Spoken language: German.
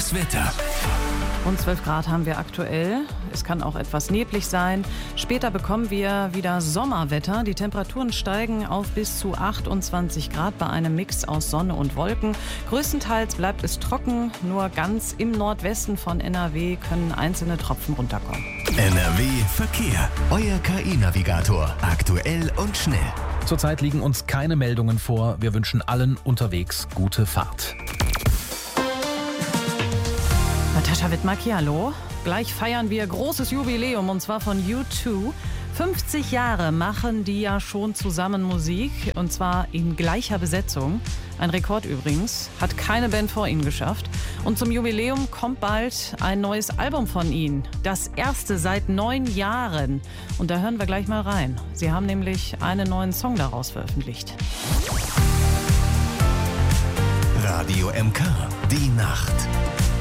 Das Wetter. Und 12 Grad haben wir aktuell. Es kann auch etwas neblig sein. Später bekommen wir wieder Sommerwetter. Die Temperaturen steigen auf bis zu 28 Grad bei einem Mix aus Sonne und Wolken. Größtenteils bleibt es trocken. Nur ganz im Nordwesten von NRW können einzelne Tropfen runterkommen. NRW Verkehr. Euer KI-Navigator. Aktuell und schnell. Zurzeit liegen uns keine Meldungen vor. Wir wünschen allen unterwegs gute Fahrt. Natascha Wittmacki, hallo. Gleich feiern wir großes Jubiläum und zwar von U2. 50 Jahre machen die ja schon zusammen Musik und zwar in gleicher Besetzung. Ein Rekord übrigens, hat keine Band vor ihnen geschafft. Und zum Jubiläum kommt bald ein neues Album von ihnen. Das erste seit 9 Jahren. Und da hören wir gleich mal rein. Sie haben nämlich einen neuen Song daraus veröffentlicht. Radio MK, die Nacht.